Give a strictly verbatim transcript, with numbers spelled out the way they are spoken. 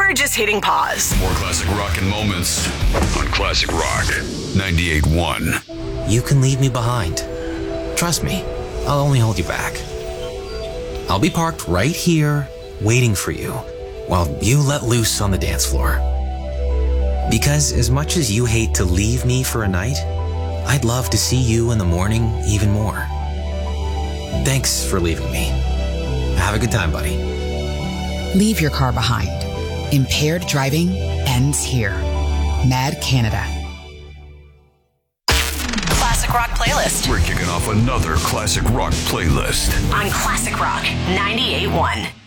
or just hitting pause. More classic rock and moments on Classic Rock ninety-eight point one. You can leave me behind. Trust me, I'll only hold you back. I'll be parked right here, waiting for you, while you let loose on the dance floor. Because as much as you hate to leave me for a night, I'd love to see you in the morning even more. Thanks for leaving me. Have a good time, buddy. Leave your car behind. Impaired driving ends here. Mad Canada. Classic Rock Playlist. We're kicking off another Classic Rock playlist on Classic Rock ninety-eight point one.